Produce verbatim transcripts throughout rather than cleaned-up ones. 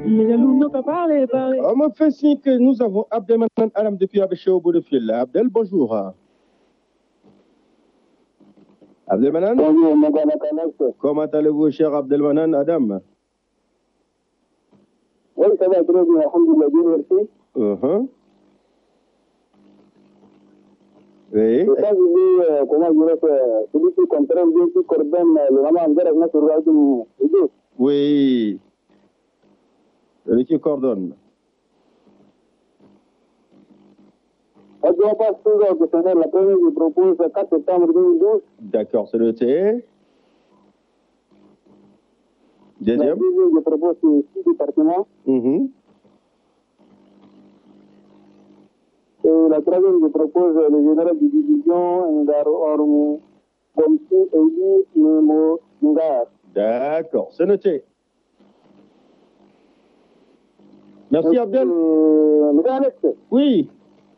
Les jaloux n'ont pas parlé, parlé. On me fait signe que nous avons Abdelmanan Adam depuis Abéché au bout de fil. Abdel, bonjour. Abdelmanan? Bonjour, mon comment allez-vous, cher Abdelmanan Adam? Oui, ça va très bien, alhamdoulilah, bien, merci. Uh-huh. Oui. Et ça, je dis, euh, comment dirais je celui qui comprend bien, qui coordonne le moment en guerre avec notre radio. Oui. Celui qui coordonne. On doit pas se faire la première, je propose quatre septembre deux mille douze. D'accord, c'est noté. Deuxième. La deuxième, je propose six départements. Mm-hmm. Et la troisième, je propose le général de division Ngar Ormu, Komsi Eidi Nemo Ngar. D'accord, c'est noté. Merci Abdel. Euh, oui.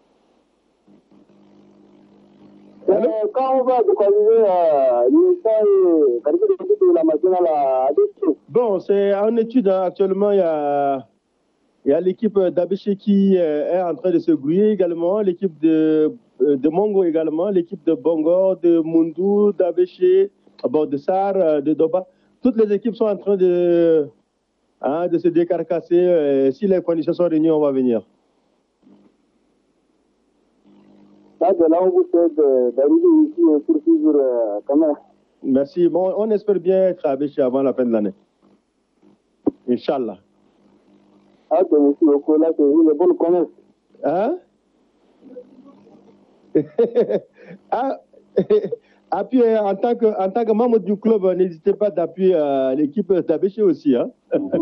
Euh, quand on va localiser euh, l'émission et la matinale à Abéché. Bon, c'est en étude hein. Actuellement. Il y a, il y a l'équipe d'Abéché qui euh, est en train de se grouiller également, l'équipe de, de Mongo également, l'équipe de Bongo, de Mundu, d'Abéché, bon, de Sar, de Doba. Toutes les équipes sont en train de, hein, de se décarcasser. Euh, si les conditions sont réunies, on va venir. Là, de là, on vous souhaite d'arriver ici et poursuivre euh, quand même. Merci. Bon, on espère bien être à Abéché avant la fin de l'année. Inch'Allah. Ah, ben, merci beaucoup. Là, c'est une bonne connaisse. Hein? ah, appuyer en tant que, en tant que membre du club, n'hésitez pas d'appuyer euh, l'équipe d'Abéché aussi. Hein?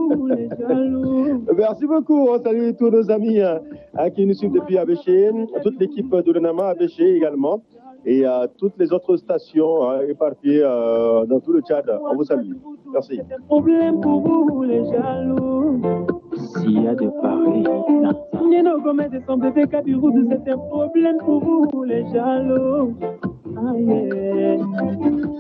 Merci beaucoup. On salue tous nos amis hein, qui nous suivent depuis Abéché, toute l'équipe de Renama Abéché également, et euh, toutes les autres stations hein, éparpillées euh, dans tout le Tchad. On vous salue. Merci. C'est un problème pour vous, les jaloux. S'il y a de paris, Nino Gomez et son bébé Kabirou, c'est un problème pour vous, les jaloux. Ah, yeah.